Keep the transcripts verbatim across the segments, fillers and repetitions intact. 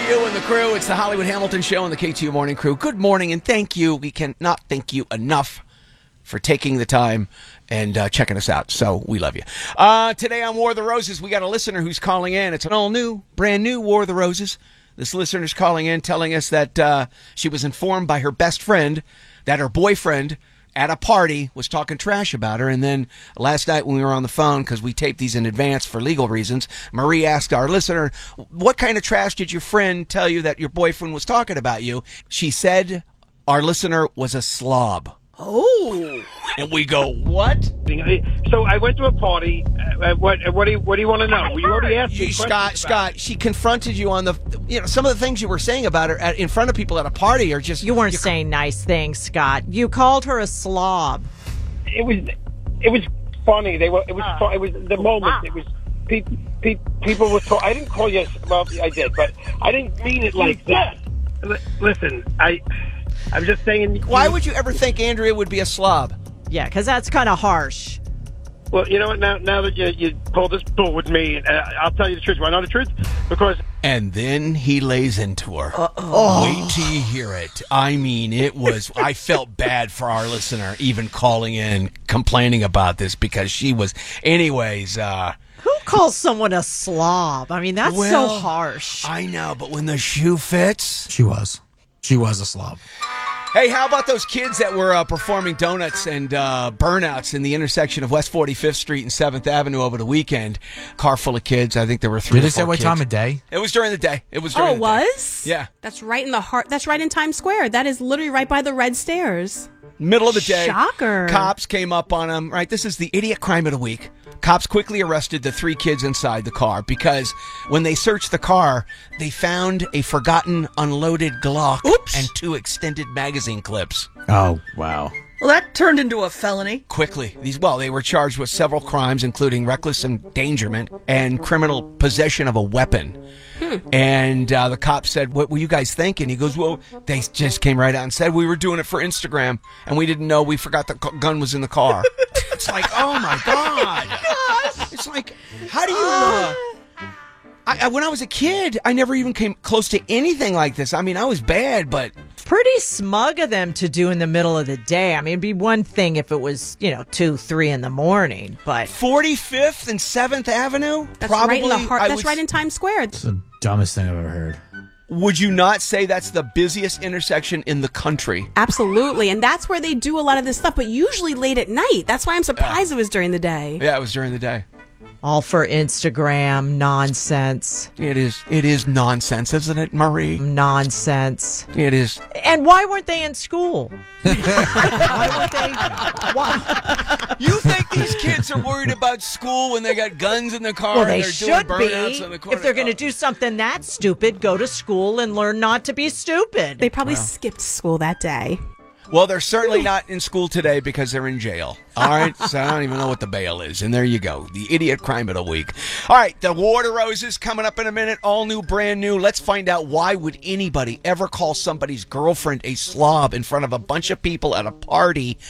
you and the crew. It's the Hollywood Hamilton Show and the K T U Morning Crew. Good morning and thank you. We cannot thank you enough for taking the time and uh, checking us out. So we love you. Uh, today on War of the Roses, we got a listener who's calling in. It's an all new, brand new War of the Roses. This listener's calling in telling us that uh, she was informed by her best friend that her boyfriend at a party was talking trash about her. And then last night when we were on the phone, because we taped these in advance for legal reasons, Marie asked our listener, what kind of trash did your friend tell you that your boyfriend was talking about you? She said our listener was a slob. Oh. And we go, what? So I went to a party. Uh, what, what do you What do you want to know? You already asked me. You, Scott, Scott, she confronted you on the, you know, some of the things you were saying about her at, in front of people at a party are just. You weren't saying nice things, Scott. You called her a slob. It was, it was funny. They were. It was. Uh, it was the moment. Wow. It was. Pe- pe- people were. Talk- I didn't call you. Well, I did, but I didn't mean it like that. L- listen, I. I'm just saying. Why would you ever think Andrea would be a slob? Yeah, because that's kind of harsh. Well, you know what? Now, now that you, you pulled this bull with me, uh, I'll tell you the truth. Why not the truth? Because. And then he lays into her. Uh-oh. Wait till you hear it. I mean, it was. I felt bad for our listener even calling in, complaining about this because she was. Anyways. uh Who calls someone a slob? I mean, that's well, so harsh. I know, but when the shoe fits. She was. She was a slob. Hey, how about those kids that were uh, performing donuts and uh, burnouts in the intersection of West forty-fifth Street and seventh Avenue over the weekend? Car full of kids. I think there were three Did or it say four what kids. time of day? It was during the day. It was during oh, the it was? day. Yeah. That's right in the heart. That's right in Times Square. That is literally right by the red stairs. Middle of the day. Shocker. Cops came up on them. Right, this is the idiot crime of the week. Cops quickly arrested the three kids inside the car because when they searched the car, they found a forgotten unloaded Glock Oops. and two extended magazine clips. Oh, wow. Well, that turned into a felony. Quickly. These well, they were charged with several crimes, including reckless endangerment and criminal possession of a weapon. Hmm. And uh, the cop said, what were you guys thinking? He goes, well, they just came right out and said we were doing it for Instagram, and we didn't know we forgot the gun was in the car. It's like, oh, my God. Gosh. It's like, how do you... Uh, I, I, when I was a kid, I never even came close to anything like this. I mean, I was bad, but... Pretty smug of them to do in the middle of the day. I mean, it'd be one thing if it was, you know, two, three in the morning, but... forty-fifth and seventh Avenue? That's Probably, right in the heart. I That's would, right in Times Square. It's the dumbest thing I've ever heard. Would you not say that's the busiest intersection in the country? Absolutely. And that's where they do a lot of this stuff, but usually late at night. That's why I'm surprised uh, it was during the day. Yeah, it was during the day. All for Instagram nonsense. It is. It is nonsense, isn't it, Marie? Nonsense. It is. And why weren't they in school? Why weren't they? Why? You think these kids are worried about school when they got guns in the car? Well, they and they're should doing be. burnouts in the corner? If they're going to do something that stupid, go to school and learn not to be stupid. They probably wow. skipped school that day. Well, they're certainly not in school today because they're in jail. All right? So I don't even know what the bail is. And there you go. The idiot crime of the week. All right. The War of the Roses coming up in a minute. All new, brand new. Let's find out why would anybody ever call somebody's girlfriend a slob in front of a bunch of people at a party?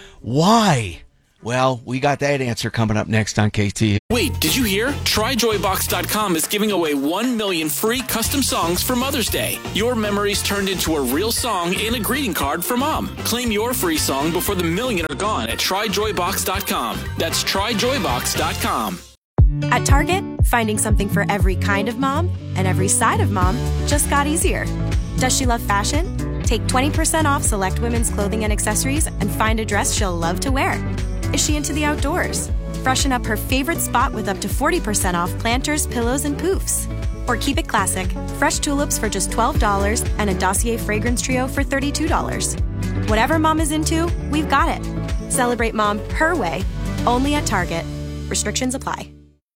Why? Well, we got that answer coming up next on K T. Wait, did you hear? Try Joy Box dot com is giving away one million free custom songs for Mother's Day. Your memories turned into a real song and a greeting card for Mom. Claim your free song before the million are gone at Try Joy Box dot com. That's Try Joy Box dot com. At Target, finding something for every kind of mom and every side of mom just got easier. Does she love fashion? Take twenty percent off select women's clothing and accessories and find a dress she'll love to wear. Is she into the outdoors? Freshen up her favorite spot with up to forty percent off planters, pillows, and poofs. Or keep it classic. Fresh tulips for just twelve dollars and a Dossier fragrance trio for thirty-two dollars. Whatever mom is into, we've got it. Celebrate mom her way, only at Target. Restrictions apply.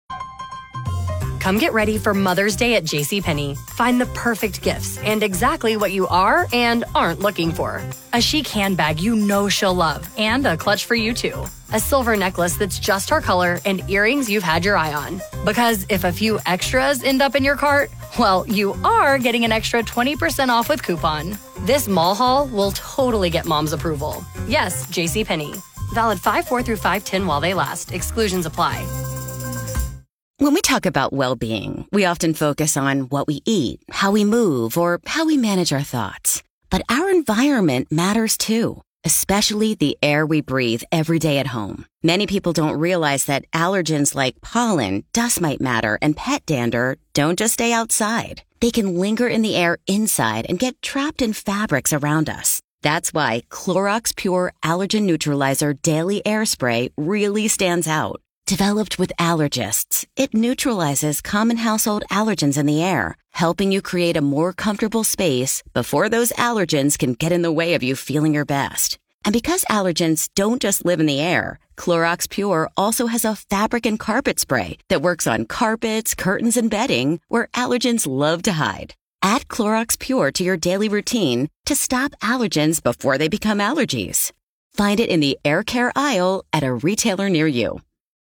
Come get ready for Mother's Day at JCPenney. Find the perfect gifts and exactly what you are and aren't looking for. A chic handbag you know she'll love and a clutch for you too. A silver necklace that's just her color and earrings you've had your eye on. Because if a few extras end up in your cart, well, you are getting an extra twenty percent off with coupon. This mall haul will totally get mom's approval. Yes, JCPenney. Valid five four through five ten while they last. Exclusions apply. When we talk about well-being, we often focus on what we eat, how we move, or how we manage our thoughts. But our environment matters too, especially the air we breathe every day at home. Many people don't realize that allergens like pollen, dust mite matter, and pet dander don't just stay outside. They can linger in the air inside and get trapped in fabrics around us. That's why Clorox Pure Allergen Neutralizer Daily Air Spray really stands out. Developed with allergists, it neutralizes common household allergens in the air, helping you create a more comfortable space before those allergens can get in the way of you feeling your best. And because allergens don't just live in the air, Clorox Pure also has a fabric and carpet spray that works on carpets, curtains, and bedding where allergens love to hide. Add Clorox Pure to your daily routine to stop allergens before they become allergies. Find it in the air care aisle at a retailer near you.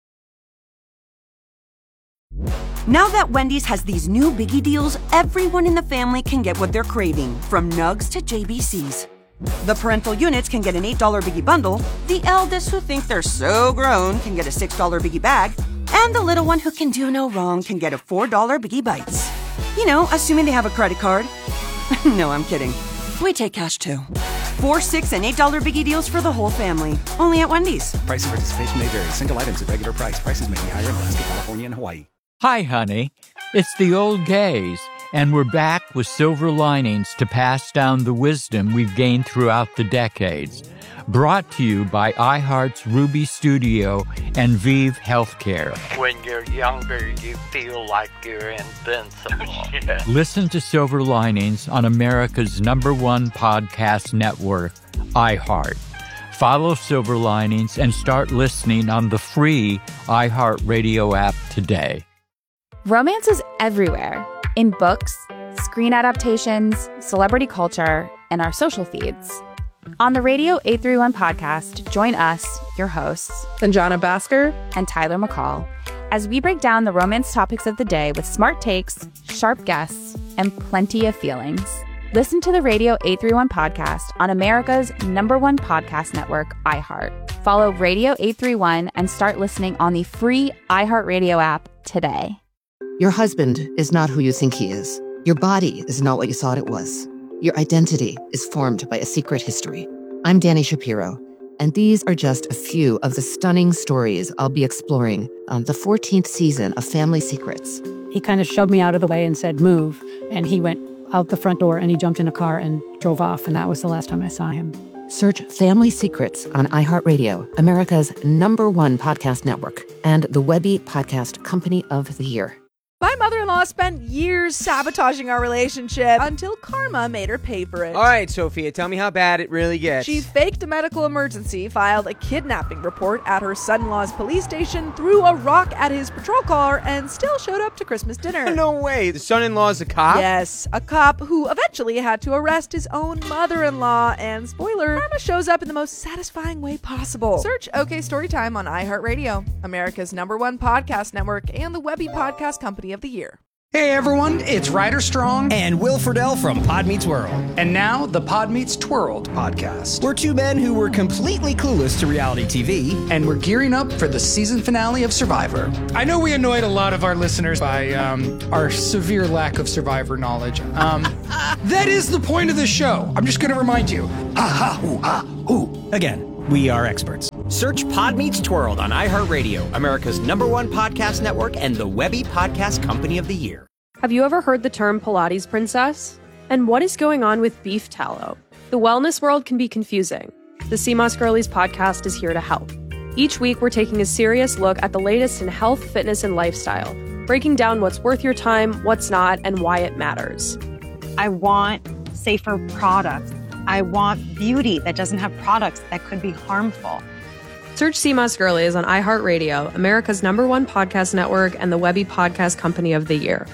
Now that Wendy's has these new biggie deals, everyone in the family can get what they're craving, from nugs to J B Cs. The parental units can get an eight dollar biggie bundle, the eldest who think they're so grown can get a six dollar biggie bag, and the little one who can do no wrong can get a four dollar biggie bites. You know, assuming they have a credit card. No, I'm kidding. We take cash too. Four, six, and eight dollar biggie deals for the whole family. Only at Wendy's. Price and participation may vary. Single items at regular price. Prices may be higher in Alaska, California, and Hawaii. Hi, honey. It's the old gays, and we're back with silver linings to pass down the wisdom we've gained throughout the decades. Brought to you by iHeart's Ruby Studio and Vive Healthcare. When you're younger, you feel like you're invincible. Yeah. Listen to Silver Linings on America's number one podcast network, iHeart. Follow Silver Linings and start listening on the free iHeartRadio app today. Romance is everywhere, in books, screen adaptations, celebrity culture, and our social feeds. On the Radio eight thirty-one podcast, join us, your hosts, Sanjana Bhaskar and Tyler McCall, as we break down the romance topics of the day with smart takes, sharp guests, and plenty of feelings. Listen to the Radio eight thirty-one podcast on America's number one podcast network, iHeart. Follow Radio eight thirty-one and start listening on the free iHeartRadio app today. Your husband is not who you think he is. Your body is not what you thought it was. Your identity is formed by a secret history. I'm Danny Shapiro, and these are just a few of the stunning stories I'll be exploring on the fourteenth season of Family Secrets. He kind of shoved me out of the way and said, move, and he went out the front door and he jumped in a car and drove off, and that was the last time I saw him. Search Family Secrets on iHeartRadio, America's number one podcast network, and the Webby Podcast Company of the Year. My mother-in-law spent years sabotaging our relationship until karma made her pay for it. All right, Sophia, tell me how bad it really gets. She faked a medical emergency, filed a kidnapping report at her son-in-law's police station, threw a rock at his patrol car, and still showed up to Christmas dinner. No way. The son-in-law's a cop? Yes, a cop who eventually had to arrest his own mother-in-law. And spoiler, karma shows up in the most satisfying way possible. Search OK Storytime on iHeartRadio, America's number one podcast network, and the Webby Podcast Company of the Year. Hey everyone, it's Ryder Strong and Will Friedle from Pod Meets World. And now, the Pod Meets Twirled podcast. We're two men who were completely clueless to reality T V, and we're gearing up for the season finale of Survivor. I know we annoyed a lot of our listeners by um, our severe lack of Survivor knowledge. Um, that is the point of the show. I'm just going to remind you. Ah, ha, ooh, ah, ooh. Again, we are experts. Search Pod Meets Twirled on iHeartRadio, America's number one podcast network, and the Webby Podcast Company of the Year. Have you ever heard the term Pilates princess? And what is going on with beef tallow? The wellness world can be confusing. The C M O S Girlies podcast is here to help. Each week, we're taking a serious look at the latest in health, fitness, and lifestyle, breaking down what's worth your time, what's not, and why it matters. I want safer products. I want beauty that doesn't have products that could be harmful. Search C M O S Girlies on iHeartRadio, America's number one podcast network, and the Webby Podcast Company of the Year.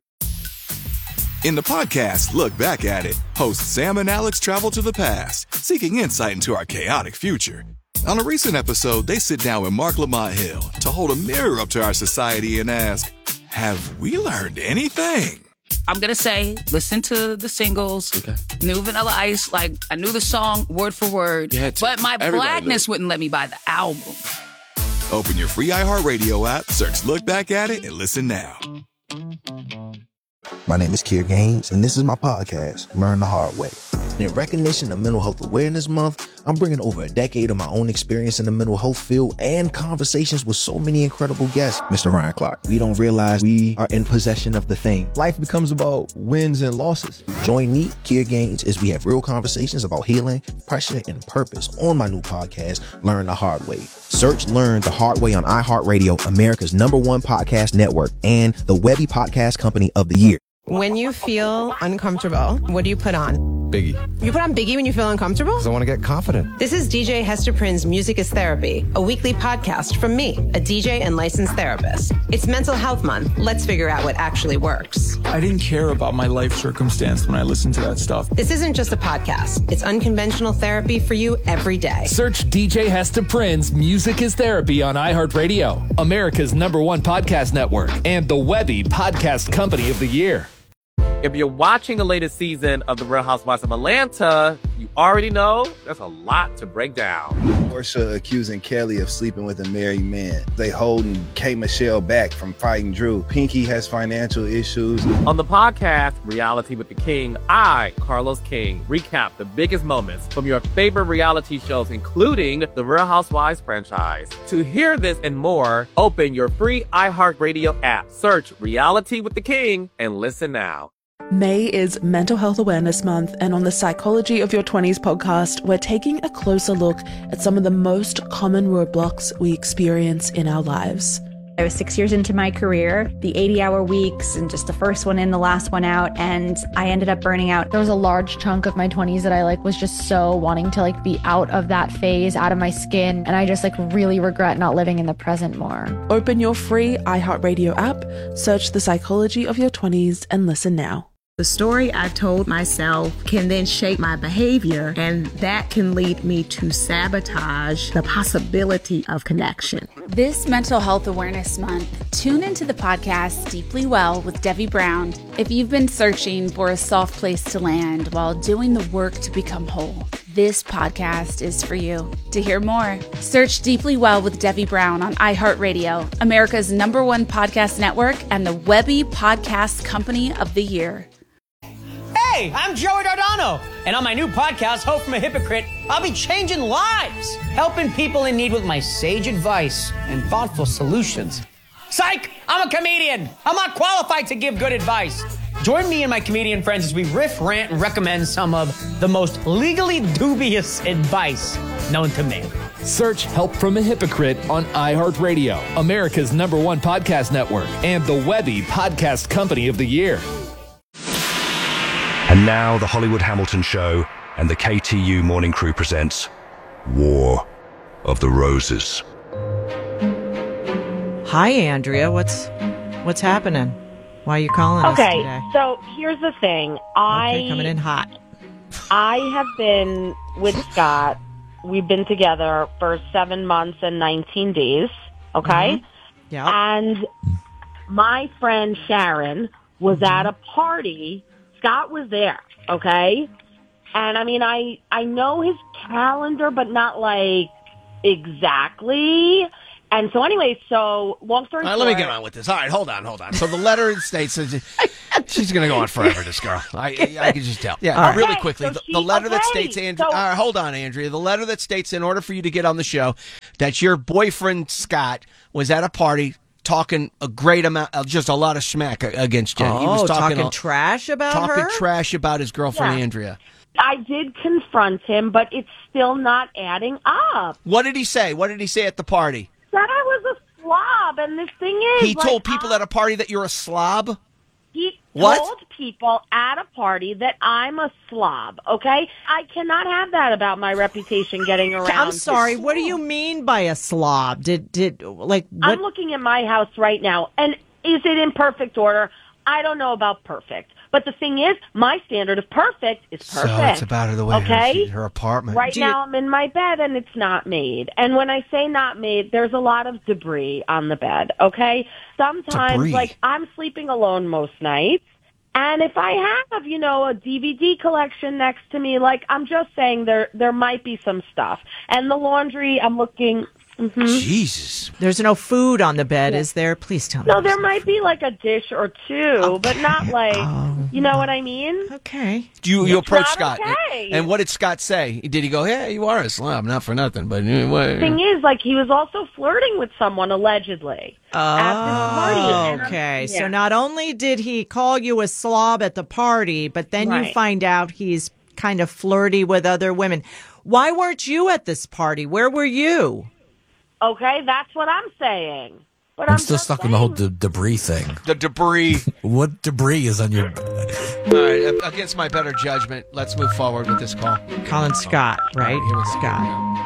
In the podcast, Look Back at It, hosts Sam and Alex travel to the past, seeking insight into our chaotic future. On a recent episode, they sit down with Mark Lamont Hill to hold a mirror up to our society and ask, have we learned anything? I'm going to say, listen to the singles, okay. New Vanilla Ice, like, I knew the song word for word, but my blackness wouldn't let me buy the album. Open your free iHeartRadio app, search Look Back at It, and listen now. My name is Kier Gaines, and this is my podcast, Learn the Hard Way. In recognition of Mental Health Awareness Month, I'm bringing over a decade of my own experience in the mental health field and conversations with so many incredible guests. Mister Ryan Clark, we don't realize we are in possession of the thing. Life becomes about wins and losses. Join me, Kier Gaines, as we have real conversations about healing, pressure, and purpose on my new podcast, Learn the Hard Way. Search Learn the Hard Way on iHeartRadio, America's number one podcast network, and the Webby Podcast Company of the Year. When you feel uncomfortable, what do you put on? Biggie. You put on Biggie when you feel uncomfortable? Because I want to get confident. This is D J Hester Prynne's Music is Therapy, a weekly podcast from me, a D J and licensed therapist. It's Mental Health Month. Let's figure out what actually works. I didn't care about my life circumstance when I listened to that stuff. This isn't just a podcast. It's unconventional therapy for you every day. Search D J Hester Prynne's Music is Therapy on iHeartRadio, America's number one podcast network, and the Webby Podcast Company of the Year. If you're watching the latest season of The Real Housewives of Atlanta, you already know there's a lot to break down. Porsha accusing Kelly of sleeping with a married man. They holding K. Michelle back from fighting Drew. Pinky has financial issues. On the podcast, Reality with the King, I, Carlos King, recap the biggest moments from your favorite reality shows, including the Real Housewives franchise. To hear this and more, open your free iHeartRadio app, search Reality with the King, and listen now. May is Mental Health Awareness Month, and on the Psychology of Your twenties podcast, we're taking a closer look at some of the most common roadblocks we experience in our lives. I was six years into my career, the eighty-hour weeks, and just the first one in, the last one out, and I ended up burning out. There was a large chunk of my twenties that I like was just so wanting to like be out of that phase, out of my skin, and I just like really regret not living in the present more. Open your free iHeartRadio app, search The Psychology of Your twenties, and listen now. The story I told myself can then shape my behavior, and that can lead me to sabotage the possibility of connection. This Mental Health Awareness Month, tune into the podcast Deeply Well with Debbie Brown. If you've been searching for a soft place to land while doing the work to become whole, this podcast is for you. To hear more, search Deeply Well with Debbie Brown on iHeartRadio, America's number one podcast network, and the Webby Podcast Company of the Year. Hey, I'm Joey Dardano, and on my new podcast, Hope from a Hypocrite, I'll be changing lives, helping people in need with my sage advice and thoughtful solutions. Psych! I'm a comedian. I'm not qualified to give good advice. Join me and my comedian friends as we riff, rant, and recommend some of the most legally dubious advice known to man. Search Help from a Hypocrite on iHeartRadio, America's number one podcast network, and the Webby Podcast Company of the Year. And now the Hollywood Hamilton Show and the K T U Morning Crew presents War of the Roses. Hi, Andrea. What's what's happening? Why are you calling us today? Okay, so here's the thing. I okay, coming in hot. I have been with Scott. We've been together for seven months and nineteen days. Okay? Mm-hmm. Yeah. And my friend Sharon was mm-hmm. at a party. Scott was there, okay? And I mean, I I know his calendar, but not like exactly. And so anyway, so long story All right, short. let me get on with this. All right, hold on, hold on. So the letter states that she's going to go on forever, this girl. I I can just tell. Yeah, All right. really Okay, quickly. so the, she- the letter that okay, states, Andrea, so- all right, hold on, Andrea. The letter that states in order for you to get on the show that your boyfriend, Scott, was at a party talking a great amount, uh, just a lot of smack against you. Oh, he was talking, talking a- trash about talking her? trash about his girlfriend, Yeah. Andrea. I did confront him, but it's still not adding up. What did he say? What did he say at the party? Said I was a slob, and this thing is, He like, told people at a party that you're a slob? He What? told people at a party that I'm a slob, okay? I cannot have that about my reputation getting around. I'm sorry. What do you mean by a slob? Did did like what? I'm looking at my house right now, and is it in perfect order? I don't know about perfect. But the thing is, my standard of perfect is perfect. So it's about her the way okay? her, her apartment. Right Do you- now I'm in my bed and it's not made. And when I say not made, there's a lot of debris on the bed, okay? Sometimes, Debris. like, I'm sleeping alone most nights. And if I have, you know, a D V D collection next to me, like, I'm just saying there there might be some stuff. And the laundry, I'm looking Mm-hmm. Jesus. There's no food on the bed, is there? Please tell me. No, there might be like a dish or two, Okay. but not like, Oh. you know what I mean? Okay. You you It's approach not Scott, okay. and what did Scott say? Did he go, "Hey, you are a slob, not for nothing"? But anyway, Thing is, like, he was also flirting with someone, allegedly, at this party. And, um, Okay. yeah. So not only did he call you a slob at the party, but then you Right. find out he's kind of flirty with other women. Why weren't you at this party? Where were you? Okay, that's what I'm saying. But I'm, I'm, still just stuck on the whole de- debris thing. the debris. What debris is on your? All right, against my better judgment, let's move forward with this call. Colin Scott, right? Here we go. Scott.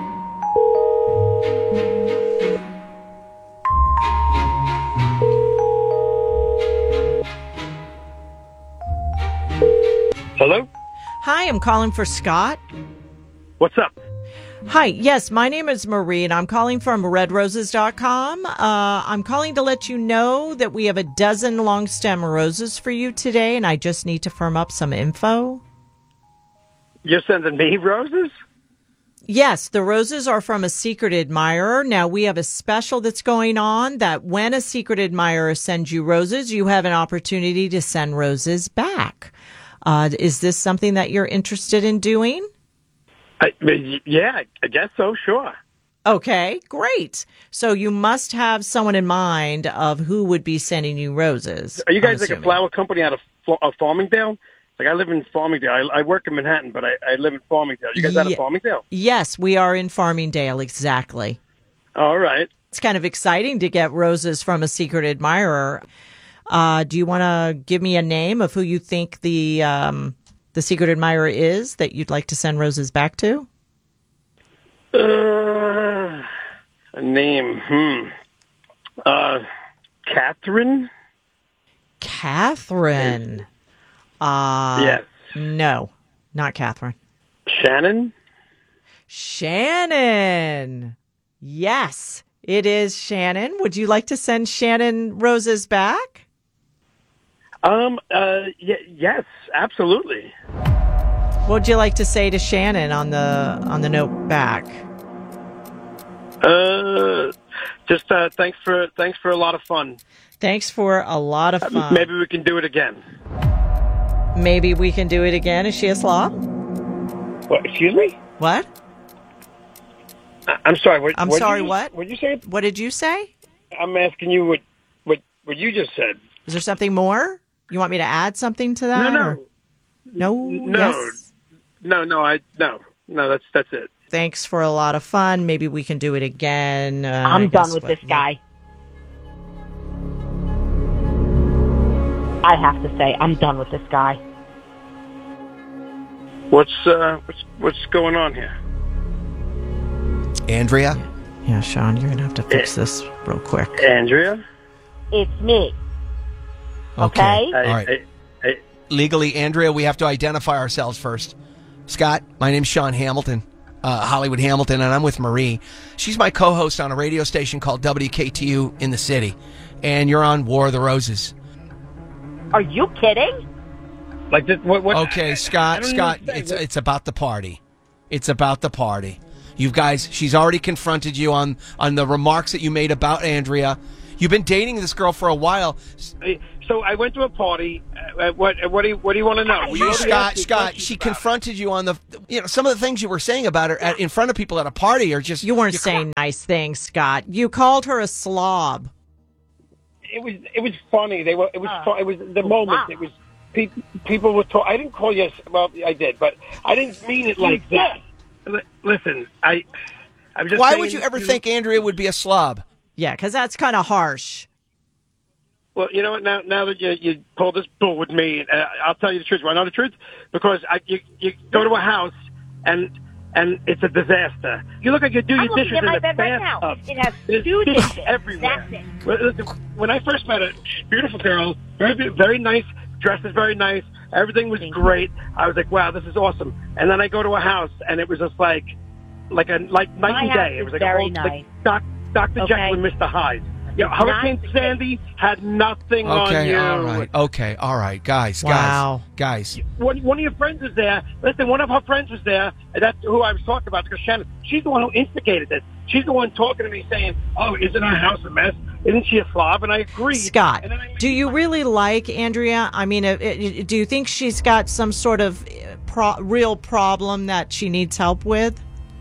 Hello? Hi, I'm calling for Scott. What's up? Hi, yes, my name is Marie, and I'm calling from red roses dot com. Uh, I'm calling to let you know that we have a dozen long stem roses for you today, and I just need to firm up some info. You're sending me roses? Yes, the roses are from a secret admirer. Now, we have a special that's going on that when a secret admirer sends you roses, you have an opportunity to send roses back. Uh, is this something that you're interested in doing? I, yeah, I guess so, sure. Okay, great. So you must have someone in mind of who would be sending you roses. Are you guys I'm like a assuming. flower company out of, of Farmingdale? Like, I live in Farmingdale. I, I work in Manhattan, but I, I live in Farmingdale. You guys out of Ye- Farmingdale? Yes, we are in Farmingdale, exactly. All right. It's kind of exciting to get roses from a secret admirer. Uh, do you want to give me a name of who you think the um, the secret admirer is that you'd like to send roses back to? Uh, a name, hmm. Uh, Catherine? Catherine. Uh, Yes. No, not Catherine. Shannon? Shannon. Yes, it is Shannon. Would you like to send Shannon roses back? Um, uh, y- yes, absolutely. What would you like to say to Shannon on the on the note back? Uh, just, uh, thanks for, thanks for a lot of fun. Thanks for a lot of fun. Maybe we can do it again. Maybe we can do it again. Is she a slob? What, excuse me? What? I- I'm sorry. What, I'm what sorry, you, what? What did you say? What did you say? I'm asking you what, what, what you just said. Is there something more? You want me to add something to that? No, no. or- No? No. Yes? No, no, I, no, no, that's, that's it. Thanks for a lot of fun. Maybe we can do it again. Uh, I I'm guess done with what- this guy. I have to say, I'm done with this guy. What's, uh, what's, what's going on here? Andrea? Yeah, Sean, you're going to have to fix this real quick. Andrea? It's me. Okay. Okay? All right. Legally, Andrea, we have to identify ourselves first. Scott, my name's Sean Hamilton, uh, Hollywood Hamilton, and I'm with Marie. She's my co-host on a radio station called W K T U in the city, and you're on War of the Roses. Are you kidding? Like, this, what, what? Okay, Scott, Scott, it's it's about the party. It's about the party. You guys, she's already confronted you on, on the remarks that you made about Andrea. You've been dating this girl for a while. So I went to a party. Uh, what, what do you, what do you want to know? You, already Scott, asked me Scott, questions she about confronted you on the, you know, some of the things you were saying about her at, in front of people at a party are just. You weren't saying nice things, Scott. You called her a slob. it was it was funny. They were it was fu- it was the moment. It was pe- people were talking. I didn't call you. Well, I did, but I didn't mean it like that. L- listen, I. I'm just. Why saying, would you ever think Andrea would be a slob? Yeah, because that's kind of harsh. Well, you know what? Now, now that you you pulled this bull with me, uh, I'll tell you the truth. Why know the truth? Because I, you you go to a house and and it's a disaster. You look like you do I'm your looking dishes at my in the bed right now. bathtub. It has There's two dishes dishes. everywhere. That's it. Well, listen, when I first met her, beautiful girl, very very nice, dresses very nice, everything was great. I was like, wow, this is awesome. And then I go to a house and it was just like like a like night My and house day. It is was like very a whole, nice. like Doc, Doctor Okay. Jekyll and Mister Hyde. Yeah, Hurricane Sandy had nothing on Okay, you. all right. Okay, all right. Guys, Wow. guys, guys. One, one of your friends was there. Listen, one of her friends was there. And that's who I was talking about, because Shannon, she's the one who instigated this. She's the one talking to me saying, oh, isn't our house a mess? Isn't she a slob? And I agree. Scott, do you really like Andrea? I mean, uh, uh, do you think she's got some sort of uh, pro- real problem that she needs help with?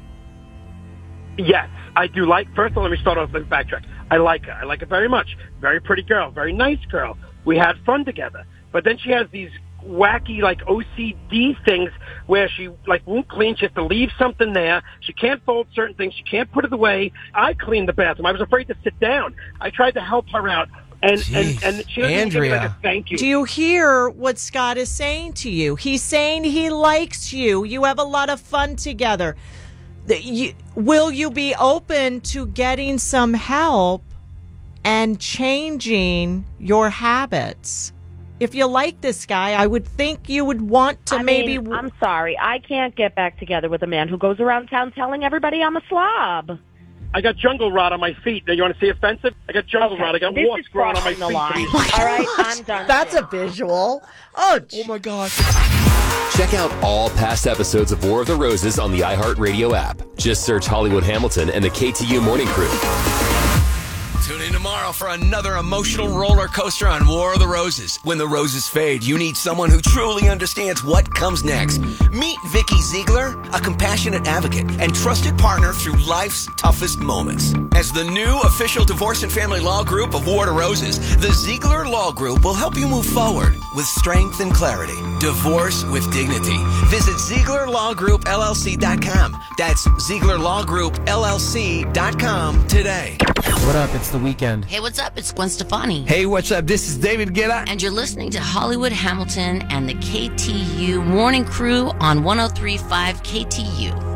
Yes, I do like. First of all, let me start off. Let me backtrack. I like her. I like her very much. Very pretty girl. Very nice girl. We had fun together. But then she has these wacky, like, O C D things where she, like, won't clean. She has to leave something there. She can't fold certain things. She can't put it away. I cleaned the bathroom. I was afraid to sit down. I tried to help her out. And, and, and she doesn't even give me, like, a thank you. Do you hear what Scott is saying to you? He's saying he likes you. You have a lot of fun together. The- you- will you be open to getting some help and changing your habits? If you like this guy, I would think you would want to I maybe... mean, I'm sorry. I can't get back together with a man who goes around town telling everybody I'm a slob. I got jungle rot on my feet. Now, you want to see offensive? I got jungle Okay, rot. I got this warts is growing on my crossing the line. feet. All right, I'm done. That's a visual. Oh, oh my God. Check out all past episodes of War of the Roses on the iHeartRadio app. Just search Hollywood Hamilton and the K T U Morning Crew. Tune in tomorrow for another emotional roller coaster on War of the Roses. When the roses fade, you need someone who truly understands what comes next. Meet Vicky Ziegler, a compassionate advocate and trusted partner through life's toughest moments. As the new official divorce and family law group of War of the Roses, the Ziegler Law Group will help you move forward with strength and clarity. Divorce with dignity. Visit Ziegler Law Group L L C dot com. That's Ziegler Law Group L L C dot com today. What up? It's the weekend. Hey, what's up? It's Gwen Stefani. Hey, what's up? This is David Guetta. And you're listening to Hollywood Hamilton and the K T U Morning Crew on one oh three point five K T U.